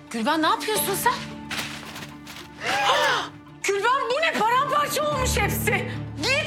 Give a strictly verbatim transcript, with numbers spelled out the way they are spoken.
Gülben ne yapıyorsun sen? Gülben bu ne? Paramparça olmuş hepsi. Git!